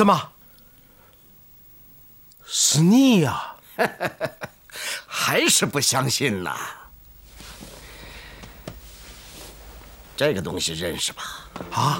怎么？是你呀？ 还是不相信呐？这个东西认识吧？ 啊，